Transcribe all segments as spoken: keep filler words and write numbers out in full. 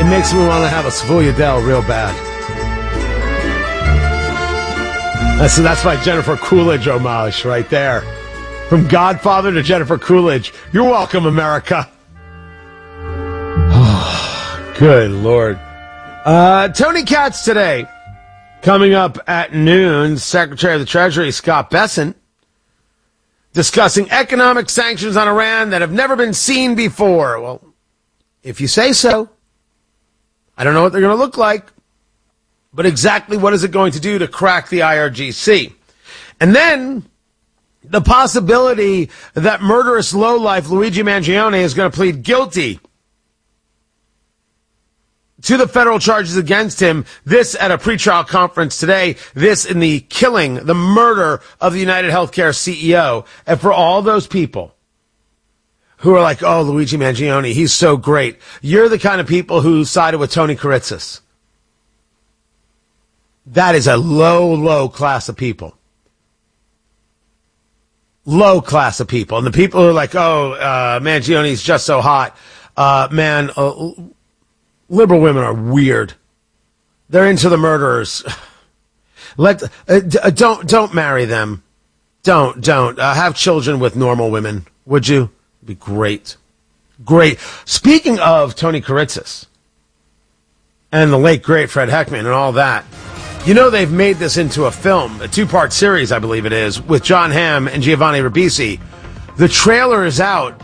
It makes me want to have a Savoyadel real bad. Uh, so that's my Jennifer Coolidge homage right there. From Godfather to Jennifer Coolidge. You're welcome, America. Oh, good Lord. Uh, Tony Katz today. Coming up at noon, Secretary of the Treasury Scott Bessent discussing economic sanctions on Iran that have never been seen before. Well, if you say so. I don't know what they're going to look like, but exactly what is it going to do to crack the I R G C? And then the possibility that murderous lowlife Luigi Mangione is going to plead guilty to the federal charges against him. This at a pretrial conference today. This in the killing, the murder of the United Healthcare C E O. And for all those people who are like, oh, Luigi Mangione, he's so great. You're the kind of people who sided with Tony Kiritsis. That is a low, low class of people. Low class of people. And the people who are like, oh, uh, Mangione's just so hot. Uh, man, uh, liberal women are weird. They're into the murderers. Let uh, d- don't don't marry them. Don't don't uh, have children with normal women. Would you? It'd be great, great. Speaking of Tony Kiritsis and the late great Fred Heckman and all that, you know they've made this into a film, a two-part series, I believe it is, with John Hamm and Giovanni Ribisi. The trailer is out.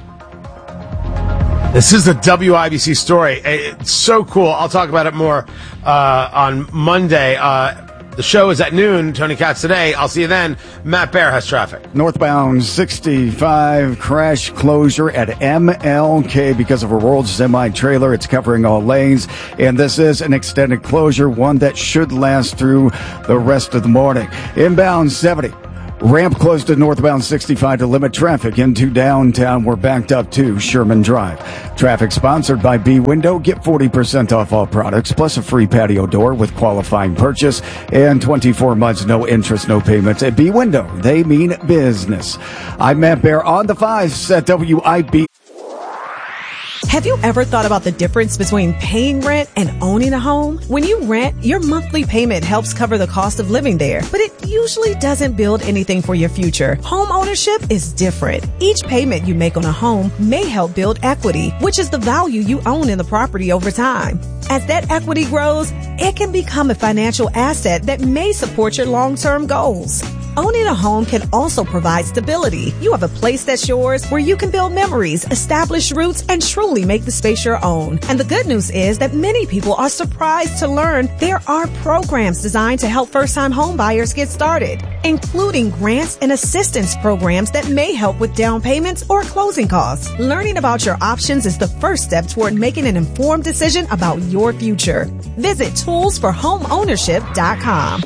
This is a W I B C story. It's so cool. I'll talk about it more uh, on Monday. Uh, the show is at noon. Tony Katz today. I'll see you then. Matt Bear has traffic. Northbound sixty-five crash closure at M L K because of a rolled semi-trailer. It's covering all lanes. And this is an extended closure, one that should last through the rest of the morning. Inbound seventy. Ramp closed to northbound sixty-five to limit traffic into downtown. We're backed up to Sherman Drive. Traffic sponsored by B-Window. Get forty percent off all products, plus a free patio door with qualifying purchase and twenty-four months, no interest, no payments. At B-Window, they mean business. I'm Matt Bear on the fives at W I B. Have you ever thought about the difference between paying rent and owning a home? When you rent, your monthly payment helps cover the cost of living there, but it usually doesn't build anything for your future. Home ownership is different. Each payment you make on a home may help build equity, which is the value you own in the property over time. As that equity grows, it can become a financial asset that may support your long-term goals. Owning a home can also provide stability. You have a place that's yours where you can build memories, establish roots, and truly make the space your own. And the good news is that many people are surprised to learn there are programs designed to help first-time home buyers get started, including grants and assistance programs that may help with down payments or closing costs. Learning about your options is the first step toward making an informed decision about your future. Visit tools for home ownership dot com.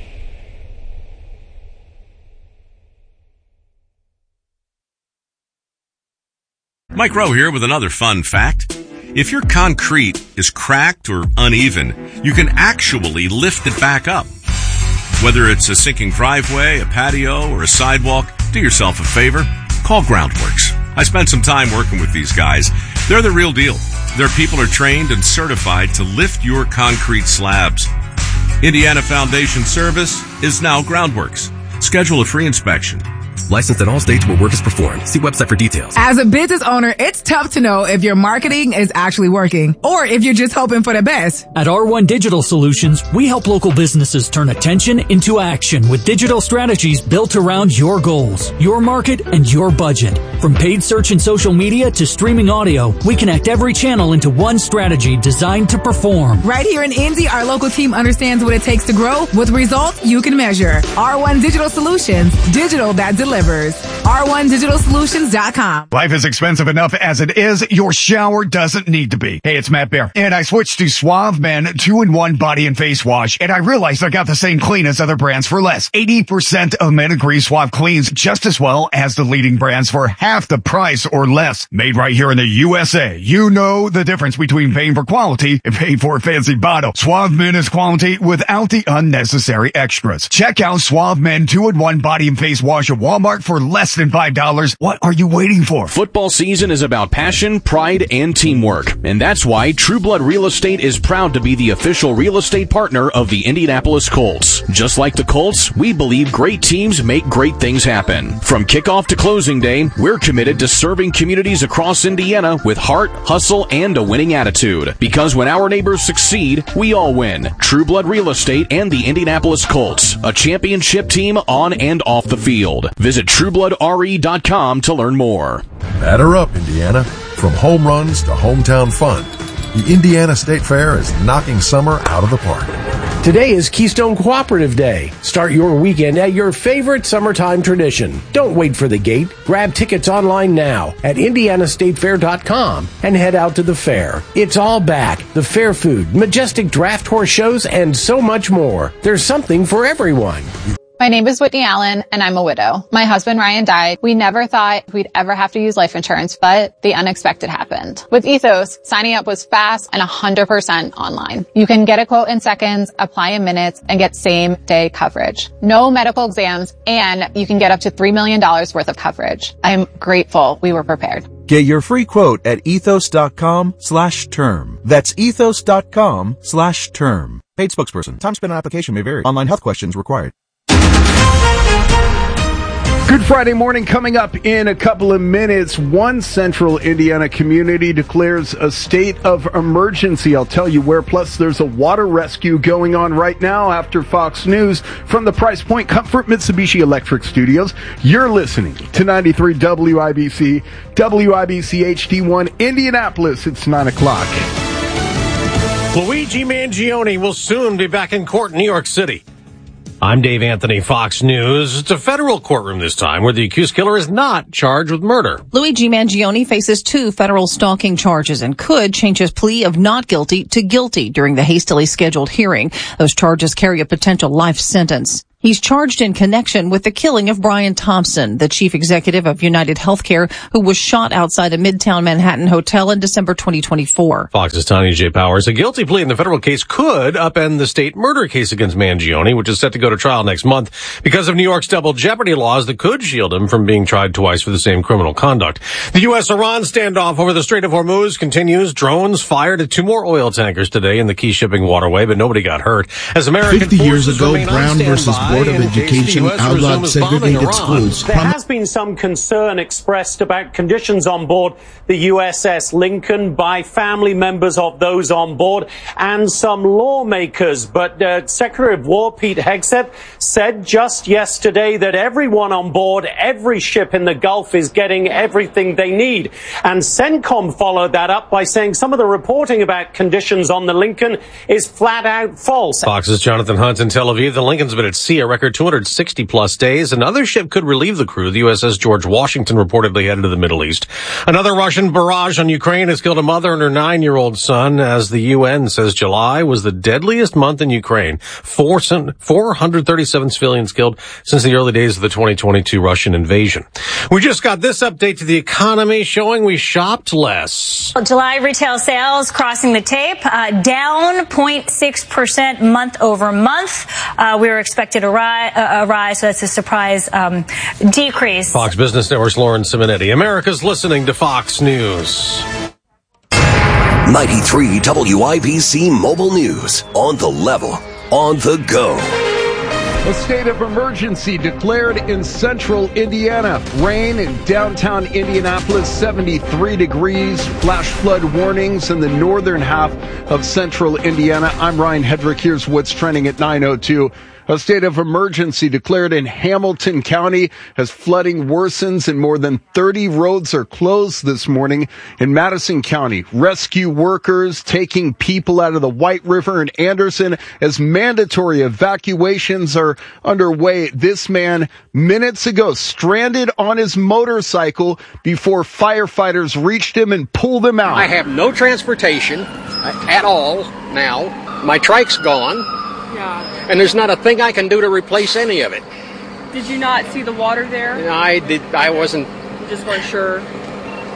Mike Rowe here with another fun fact. If your concrete is cracked or uneven, you can actually lift it back up. Whether it's a sinking driveway, a patio, or a sidewalk, do yourself a favor. Call Groundworks. I spent some time working with these guys. They're the real deal. Their people are trained and certified to lift your concrete slabs. Indiana Foundation Service is now Groundworks. Schedule a free inspection. Licensed in all states where work is performed. See website for details. As a business owner, it's tough to know if your marketing is actually working or if you're just hoping for the best. At R one Digital Solutions, we help local businesses turn attention into action with digital strategies built around your goals, your market, and your budget. From paid search and social media to streaming audio, we connect every channel into one strategy designed to perform. Right here in Indy, our local team understands what it takes to grow with results you can measure. R one Digital Solutions, digital that delivers. R one digital solutions dot com. Life is expensive enough as it is. Your shower doesn't need to be. Hey, it's Matt Bear. And I switched to Suave Men two in one body and face wash. And I realized I got the same clean as other brands for less. eighty percent of men agree Suave cleans just as well as the leading brands for half the price or less. Made right here in the U S A. You know the difference between paying for quality and paying for a fancy bottle. Suave Men is quality without the unnecessary extras. Check out Suave Men two in one body and face wash at Walmart for less than five dollars. What are you waiting for? Football season is about passion, pride, and teamwork. And that's why True Blood Real Estate is proud to be the official real estate partner of the Indianapolis Colts. Just like the Colts, we believe great teams make great things happen. From kickoff to closing day, we're committed to serving communities across Indiana with heart, hustle, and a winning attitude. Because when our neighbors succeed, we all win. True Blood Real Estate and the Indianapolis Colts, a championship team on and off the field. Visit true blood r e dot com to learn more. Batter up, Indiana. From home runs to hometown fun, the Indiana State Fair is knocking summer out of the park. Today is Keystone Cooperative Day. Start your weekend at your favorite summertime tradition. Don't wait for the gate. Grab tickets online now at indiana state fair dot com and head out to the fair. It's all back. The fair food, majestic draft horse shows, and so much more. There's something for everyone. My name is Whitney Allen, and I'm a widow. My husband, Ryan, died. We never thought we'd ever have to use life insurance, but the unexpected happened. With Ethos, signing up was fast and one hundred percent online. You can get a quote in seconds, apply in minutes, and get same-day coverage. No medical exams, and you can get up to three million dollars worth of coverage. I'm grateful we were prepared. Get your free quote at ethos.com slash term. That's ethos.com slash term. Paid spokesperson. Time spent on application may vary. Online health questions required. Good Friday morning coming up in a couple of minutes. One central Indiana community declares a state of emergency. I'll tell you where. Plus, there's a water rescue going on right now after Fox News from the Price Point Comfort Mitsubishi Electric Studios. You're listening to ninety-three W I B C, W I B C H D one, Indianapolis. It's nine o'clock. Luigi Mangione will soon be back in court in New York City. I'm Dave Anthony, Fox News. It's a federal courtroom this time where the accused killer is not charged with murder. Luigi Mangione faces two federal stalking charges and could change his plea of not guilty to guilty during the hastily scheduled hearing. Those charges carry a potential life sentence. He's charged in connection with the killing of Brian Thompson, the chief executive of United Healthcare, who was shot outside a Midtown Manhattan hotel in December twenty twenty-four. Fox's Tanya J. Powers. A guilty plea in the federal case could upend the state murder case against Mangione, which is set to go to trial next month because of New York's double jeopardy laws that could shield him from being tried twice for the same criminal conduct. The U S Iran standoff over the Strait of Hormuz continues. Drones fired at two more oil tankers today in the key shipping waterway, but nobody got hurt. As American fifty years ago, Brown versus Board of Education outlawed segregated schools. There has been some concern expressed about conditions on board the U S S Lincoln by family members of those on board and some lawmakers. But uh, Secretary of War Pete Hegseth said just yesterday that everyone on board, every ship in the Gulf is getting everything they need. And CENTCOM followed that up by saying some of the reporting about conditions on the Lincoln is flat out false. Fox's Jonathan Hunt in Tel Aviv. The Lincoln's been at sea a record two hundred sixty plus days. Another ship could relieve the crew. The U S S George Washington reportedly headed to the Middle East. Another Russian barrage on Ukraine has killed a mother and her nine-year-old son, as the U N says July was the deadliest month in Ukraine. Four, four hundred thirty-seven civilians killed since the early days of the twenty twenty-two Russian invasion. We just got this update to the economy showing we shopped less. July retail sales crossing the tape, uh, down zero point six percent month over month. Uh, we were expected a rise, uh, a rise, so that's a surprise um, decrease. Fox Business Network's Lauren Simonetti. America's listening to Fox News. ninety-three W I B C Mobile News. On the level, on the go. A state of emergency declared in central Indiana. Rain in downtown Indianapolis, seventy-three degrees. Flash flood warnings in the northern half of central Indiana. I'm Ryan Hedrick. Here's what's trending at nine oh two. A state of emergency declared in Hamilton County as flooding worsens and more than thirty roads are closed this morning. In Madison County, rescue workers taking people out of the White River and Anderson as mandatory evacuations are underway. This man, minutes ago, stranded on his motorcycle before firefighters reached him and pulled him out. I have no transportation at all now. My trike's gone. Yeah. And there's not a thing I can do to replace any of it. Did you not see the water there? I did. I wasn't. You just weren't sure.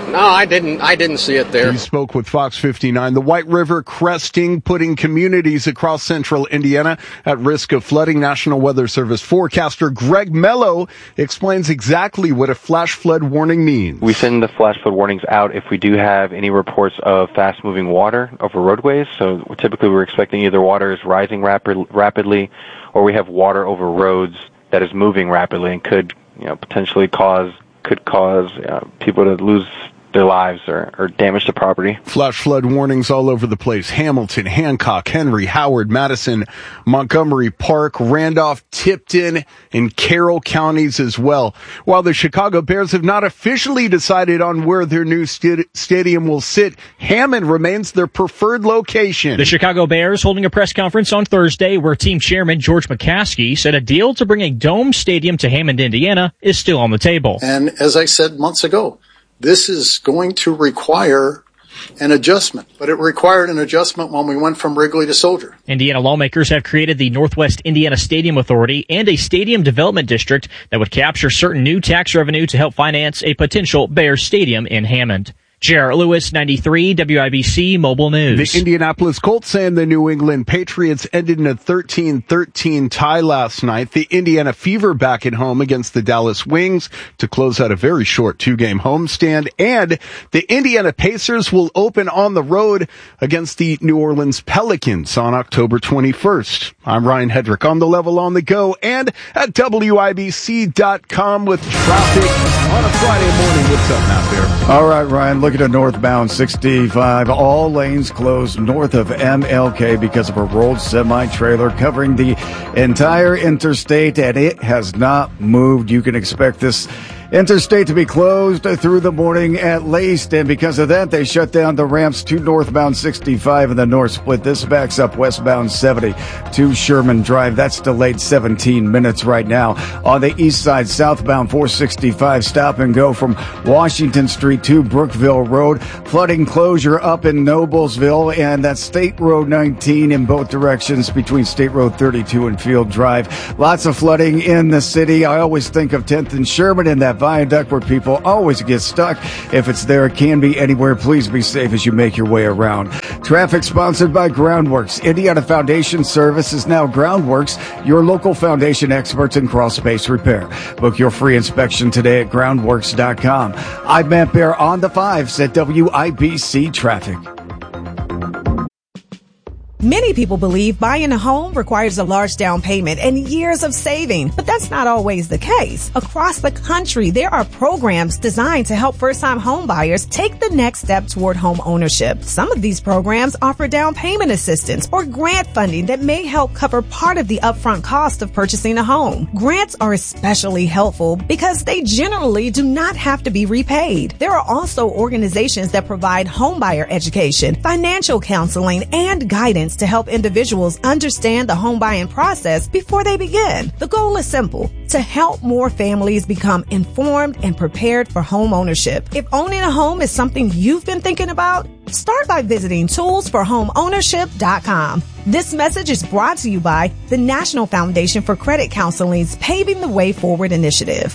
No, I didn't. I didn't see it there. He spoke with Fox fifty-nine. The White River cresting, putting communities across central Indiana at risk of flooding. National Weather Service forecaster Greg Mello explains exactly what a flash flood warning means. We send the flash flood warnings out if we do have any reports of fast-moving water over roadways. So typically we're expecting either water is rising rapid, rapidly or we have water over roads that is moving rapidly and could, you know, potentially cause could cause uh, people to lose their lives or, or damage to property. Flash flood warnings all over the place. Hamilton, Hancock, Henry, Howard, Madison, Montgomery Park, Randolph, Tipton, and Carroll counties as well. While the Chicago Bears have not officially decided on where their new st- stadium will sit, Hammond remains their preferred location. The Chicago Bears holding a press conference on Thursday where team chairman George McCaskey said a deal to bring a dome stadium to Hammond, Indiana is still on the table. And as I said months ago, this is going to require an adjustment, but it required an adjustment when we went from Wrigley to Soldier. Indiana lawmakers have created the Northwest Indiana Stadium Authority and a stadium development district that would capture certain new tax revenue to help finance a potential Bears stadium in Hammond. J R. Lewis, ninety-three W I B C Mobile News. The Indianapolis Colts and the New England Patriots ended in a thirteen thirteen tie last night. The Indiana Fever back at home against the Dallas Wings to close out a very short two-game homestand. And the Indiana Pacers will open on the road against the New Orleans Pelicans on October twenty-first. I'm Ryan Hedrick on the level on the go and at W I B C dot com with traffic on a Friday morning. What's up, Matt Bear? All right, Ryan. Looking at northbound sixty-five, all lanes closed north of M L K because of a rolled semi-trailer covering the entire interstate, and it has not moved. You can expect this interstate to be closed through the morning at least, and because of that, they shut down the ramps to northbound sixty-five and the north split. This backs up westbound seventy to Sherman Drive. That's delayed seventeen minutes right now. On the east side, southbound four sixty-five, stop and go from Washington Street to Brookville Road. Flooding closure up in Noblesville, and that's State Road nineteen in both directions between State Road thirty-two and Field Drive. Lots of flooding in the city. I always think of tenth and Sherman in that viaduct where people always get stuck. If it's there, it can be anywhere. Please be safe as you make your way around. Traffic sponsored by Groundworks. Indiana Foundation Service is now Groundworks, your local foundation experts in crawl space repair. Book your free inspection today at groundworks dot com. I'm Matt Bear on the fives at W I B C Traffic. Many people believe buying a home requires a large down payment and years of saving, but that's not always the case. Across the country, there are programs designed to help first-time home buyers take the next step toward home ownership. Some of these programs offer down payment assistance or grant funding that may help cover part of the upfront cost of purchasing a home. Grants are especially helpful because they generally do not have to be repaid. There are also organizations that provide homebuyer education, financial counseling, and guidance to help individuals understand the home buying process before they begin. The goal is simple: to help more families become informed and prepared for home ownership. If owning a home is something you've been thinking about, start by visiting tools for home ownership dot com. This message is brought to you by the National Foundation for Credit Counseling's Paving the Way Forward initiative.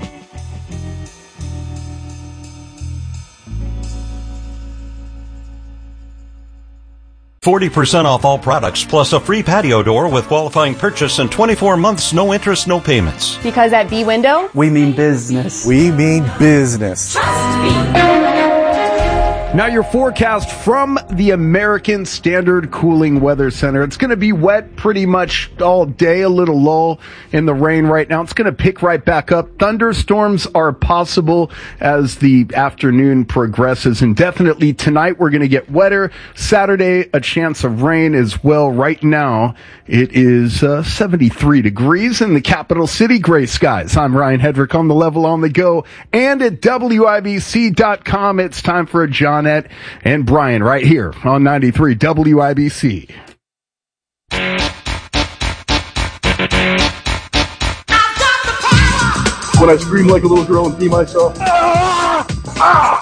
forty percent off all products, plus a free patio door with qualifying purchase and twenty-four months, no interest, no payments. Because at B-Window, we mean business. We mean business. Trust me. Now your forecast from the American Standard Cooling Weather Center. It's going to be wet pretty much all day, a little lull in the rain right now. It's going to pick right back up. Thunderstorms are possible as the afternoon progresses, and definitely tonight we're going to get wetter. Saturday, a chance of rain as well. Right now, it is uh, seventy-three degrees in the capital city. Gray skies. I'm Ryan Hedrick on the level on the go, and at W I B C dot com. It's time for a John and Brian right here on ninety-three W I B C. When I scream like a little girl and pee myself. Ah! Ah!